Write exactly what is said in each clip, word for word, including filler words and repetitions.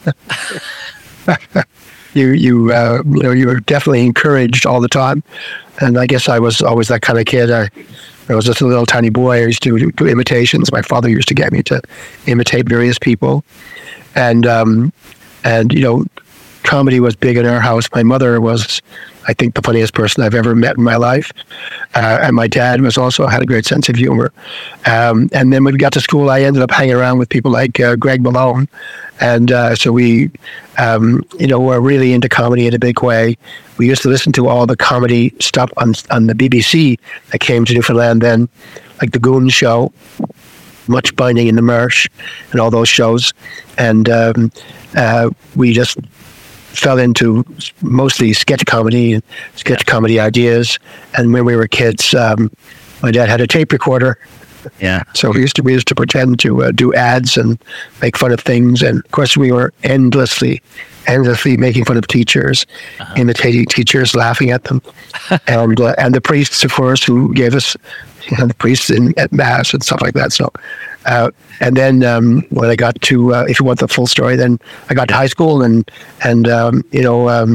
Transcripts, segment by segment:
you you uh, you know, you were definitely encouraged all the time, and I guess I was always that kind of kid. I, I was just a little tiny boy. I used to do, do imitations. My father used to get me to imitate various people, and um, and you know, comedy was big in our house. My mother was, I think, the funniest person I've ever met in my life, uh, and my dad was also had a great sense of humor. Um, and then when we got to school, I ended up hanging around with people like uh, Greg Malone, and uh, so we, um, you know, were really into comedy in a big way. We used to listen to all the comedy stuff on on the B B C that came to Newfoundland then, like the Goon Show, Much Binding in the Marsh, and all those shows, and um, uh, we just fell into mostly sketch comedy and sketch comedy ideas. And when we were kids, um, my dad had a tape recorder. Yeah. So we used to we used to pretend to uh, do ads and make fun of things. And of course, we were endlessly, endlessly making fun of teachers, uh-huh. imitating teachers, laughing at them, and uh, and the priests, of course, who gave us, you know, the priests in, at mass and stuff like that. So. Uh, and then um, when I got to, uh, if you want the full story, then I got to high school and and um, you know um,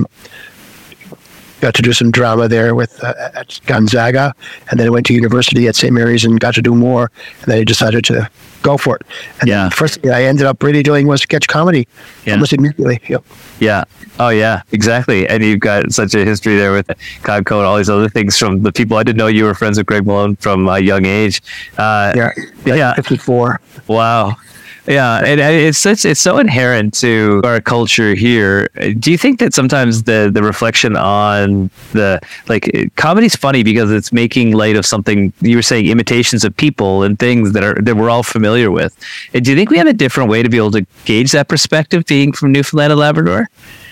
got to do some drama there with uh, at Gonzaga, and then I went to university at Saint Mary's and got to do more. And then I decided to go for it. And yeah. the first thing I ended up really doing was sketch comedy, yeah. almost immediately. Yep. Yeah. Oh, yeah, exactly. And you've got such a history there with Codco and all these other things from the people. I didn't know you were friends with Greg Malone from a young age. Uh, yeah. Yeah. fifty-four. Wow. Yeah, and it's such, it's so inherent to our culture here. Do you think that sometimes the the reflection on the, like, comedy's funny because it's making light of something, you were saying, imitations of people and things that are that we're all familiar with. And do you think we have a different way to be able to gauge that perspective, being from Newfoundland and Labrador?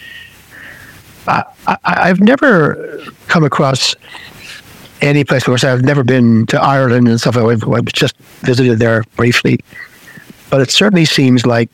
I, I, I've never come across any place where I've never been to Ireland and stuff. I've, I've just visited there briefly. But it certainly seems like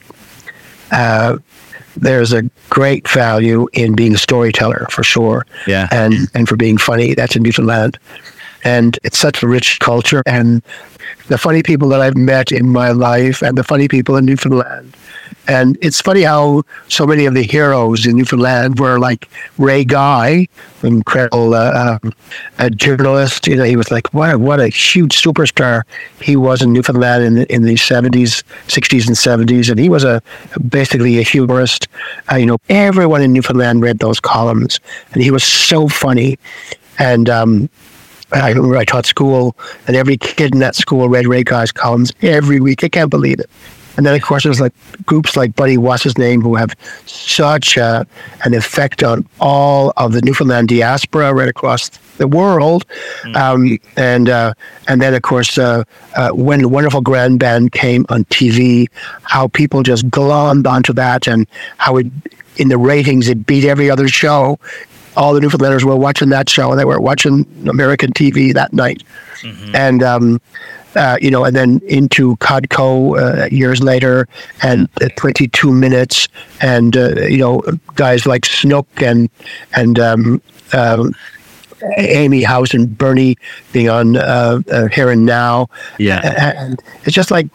uh, there's a great value in being a storyteller, for sure. Yeah. And and for being funny. That's in Newfoundland. And it's such a rich culture. And the funny people that I've met in my life and the funny people in Newfoundland. And it's funny how so many of the heroes in Newfoundland were like Ray Guy, incredible uh, um, a journalist. You know, he was like, what a, what a huge superstar he was in Newfoundland in the, in the seventies, sixties and seventies. And he was a basically a humorist. Uh, you know, everyone in Newfoundland read those columns. And he was so funny. And um, I remember I taught school, and every kid in that school read Ray Guy's columns every week. I can't believe it. And then, of course, there's like groups like Buddy What's His Name who have such a, an effect on all of the Newfoundland diaspora right across the world. Mm. Um, and uh, and then, of course, uh, uh, when the Wonderful Grand Band came on T V, how people just glommed onto that, and how it, in the ratings it beat every other show. All the Newfoundlanders were watching that show, and they were watching American T V that night. Mm-hmm. And um, Uh, you know, and then into Codco uh, years later, and uh, twenty-two minutes, and uh, you know, guys like Snook and and um, um, Amy House and Bernie being on uh, uh, Here and Now. Yeah, and it's just like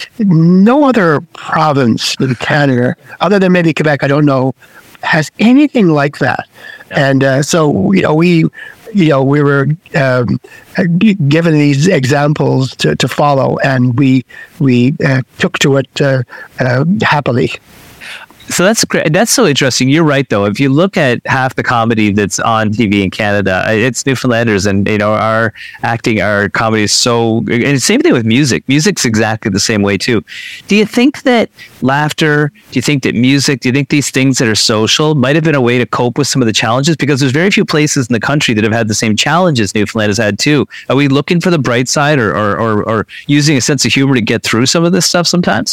no other province in Canada, other than maybe Quebec, I don't know, has anything like that. Yeah. And uh, so you know, we. You know, we were um, given these examples to, to follow, and we we uh, took to it uh, uh, happily. So that's great. That's so interesting. You're right, though. If you look at half the comedy that's on T V in Canada, it's Newfoundlanders, and you know, our acting, our comedy is so. And same thing with music. Music's exactly the same way too. Do you think that laughter? Do you think that music? Do you think these things that are social might have been a way to cope with some of the challenges? Because there's very few places in the country that have had the same challenges Newfoundland has had too. Are we looking for the bright side, or or or, or using a sense of humor to get through some of this stuff sometimes?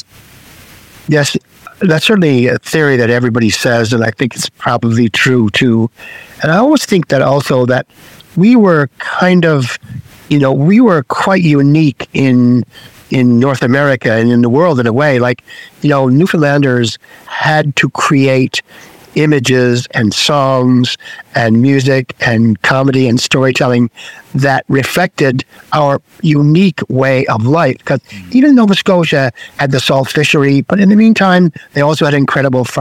Yes. That's certainly a theory that everybody says, and I think it's probably true too. And I always think that also that we were kind of, you know, we were quite unique in in North America and in the world in a way. Like, you know, Newfoundlanders had to create images and songs and music and comedy and storytelling that reflected our unique way of life. Because even Nova Scotia had the salt fishery, but in the meantime, they also had incredible